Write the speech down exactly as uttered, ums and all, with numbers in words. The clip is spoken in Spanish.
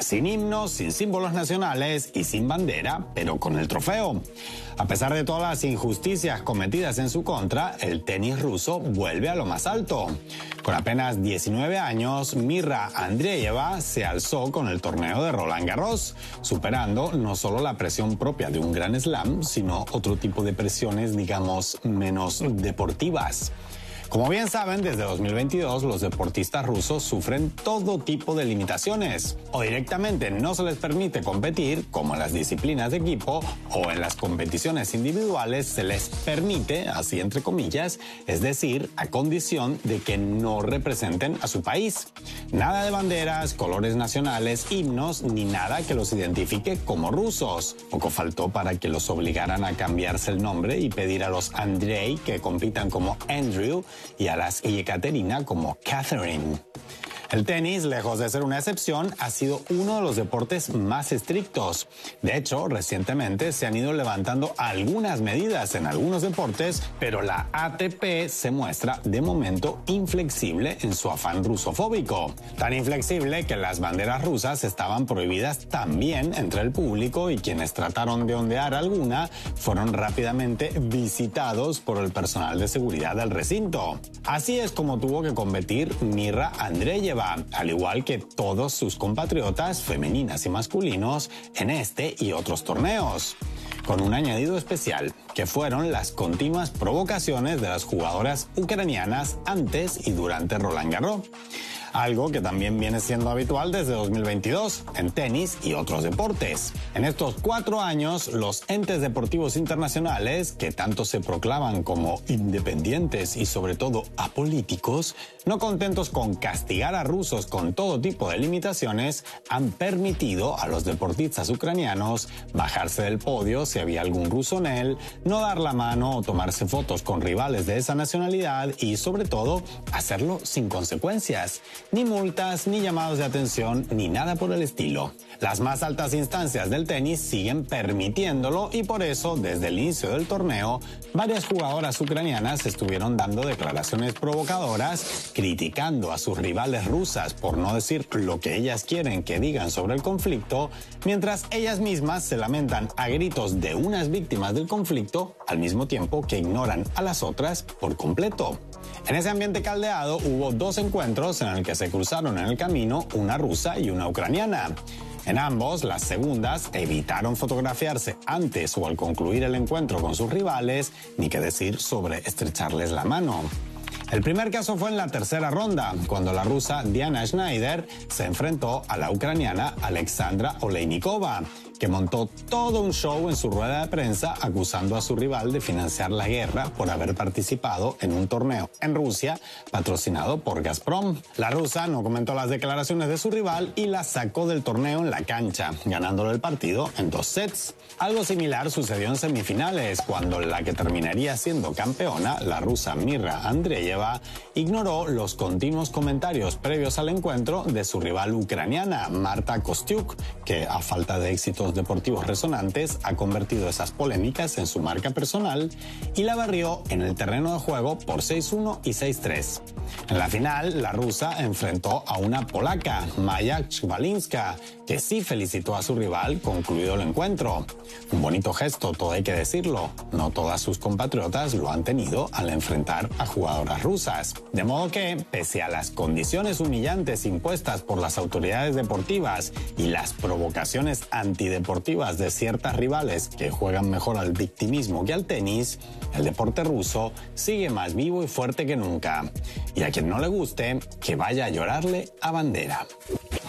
sin himnos, sin símbolos nacionales y sin bandera, pero con el trofeo. A pesar de todas las injusticias cometidas en su contra, el tenis ruso vuelve a lo más alto. Con apenas diecinueve años, Mirra Andreeva se alzó con el torneo de Roland Garros, superando no solo la presión propia de un Grand Slam, sino otro tipo de presiones, digamos, menos deportivas. Como bien saben, desde dos mil veintidós los deportistas rusos sufren todo tipo de limitaciones. O directamente no se les permite competir, como en las disciplinas de equipo, o en las competiciones individuales se les permite, así entre comillas, es decir, a condición de que no representen a su país. Nada de banderas, colores nacionales, himnos, ni nada que los identifique como rusos. Poco faltó para que los obligaran a cambiarse el nombre y pedir a los Andrei que compitan como Andrew y a las Yekaterina como Catherine. El tenis, lejos de ser una excepción, ha sido uno de los deportes más estrictos. De hecho, recientemente se han ido levantando algunas medidas en algunos deportes, pero la A T P se muestra de momento inflexible en su afán rusofóbico. Tan inflexible que las banderas rusas estaban prohibidas también entre el público y quienes trataron de ondear alguna fueron rápidamente visitados por el personal de seguridad del recinto. Así es como tuvo que competir Mirra Andreeva, al igual que todos sus compatriotas femeninas y masculinos en este y otros torneos, con un añadido especial, que fueron las continuas provocaciones de las jugadoras ucranianas antes y durante Roland Garros. Algo que también viene siendo habitual desde dos mil veintidós en tenis y otros deportes. En estos cuatro años, los entes deportivos internacionales, que tanto se proclaman como independientes y sobre todo apolíticos, no contentos con castigar a rusos con todo tipo de limitaciones, han permitido a los deportistas ucranianos bajarse del podio si había algún ruso en él, no dar la mano o tomarse fotos con rivales de esa nacionalidad y, sobre todo, hacerlo sin consecuencias. Ni multas, ni llamados de atención, ni nada por el estilo. Las más altas instancias del tenis siguen permitiéndolo y por eso, desde el inicio del torneo, varias jugadoras ucranianas estuvieron dando declaraciones provocadoras, criticando a sus rivales rusas por no decir lo que ellas quieren que digan sobre el conflicto, mientras ellas mismas se lamentan a gritos de unas víctimas del conflicto, al mismo tiempo que ignoran a las otras por completo. En ese ambiente caldeado hubo dos encuentros en el que se cruzaron en el camino una rusa y una ucraniana. En ambos, las segundas evitaron fotografiarse antes o al concluir el encuentro con sus rivales, ni qué decir sobre estrecharles la mano. El primer caso fue en la tercera ronda, cuando la rusa Diana Schneider se enfrentó a la ucraniana Alexandra Oleynikova, que montó todo un show en su rueda de prensa acusando a su rival de financiar la guerra por haber participado en un torneo en Rusia patrocinado por Gazprom. La rusa no comentó las declaraciones de su rival y la sacó del torneo en la cancha, ganándole el partido en dos sets. Algo similar sucedió en semifinales, cuando la que terminaría siendo campeona, la rusa Mirra Andreeva, ignoró los continuos comentarios previos al encuentro de su rival ucraniana, Marta Kostyuk, que a falta de éxitos deportivos resonantes ha convertido esas polémicas en su marca personal y la barrió en el terreno de juego por seis uno y seis tres. En la final, la rusa enfrentó a una polaca, Maja Chwalinska, que sí felicitó a su rival concluido el encuentro. Un bonito gesto, todo hay que decirlo. No todas sus compatriotas lo han tenido al enfrentar a jugadoras rusas. De modo que, pese a las condiciones humillantes impuestas por las autoridades deportivas y las provocaciones antideportivas de ciertas rivales que juegan mejor al victimismo que al tenis, el deporte ruso sigue más vivo y fuerte que nunca. Y a quien no le guste, que vaya a llorarle a bandera.